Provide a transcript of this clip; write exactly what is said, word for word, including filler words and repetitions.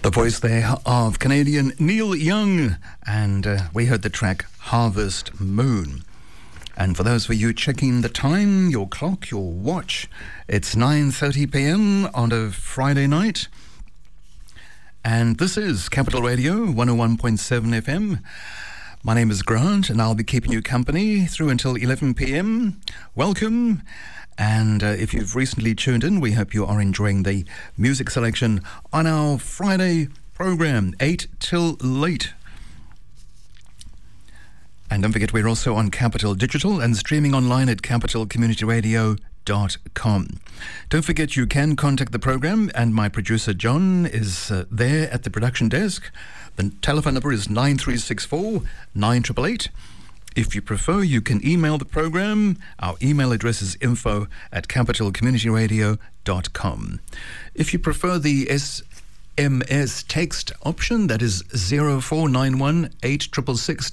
The voice there of Canadian Neil Young, and uh, we heard the track Harvest Moon. And for those of you checking the time, your clock, your watch, it's nine thirty p.m. on a Friday night. And this is Capital Radio, one oh one point seven F M. My name is Grant, and I'll be keeping you company through until eleven p.m. Welcome. And uh, if you've recently tuned in, we hope you are enjoying the music selection on our Friday program, eight till late. And don't forget, we're also on Capital Digital and streaming online at capital community radio dot com. Don't forget, you can contact the program, and my producer John is uh, there at the production desk. The telephone number is nine three six four, nine eight eight eight. If you prefer, you can email the program. Our email address is info at capital community radio dot com. If you prefer the S M S text option, that is zero four nine one eight six six six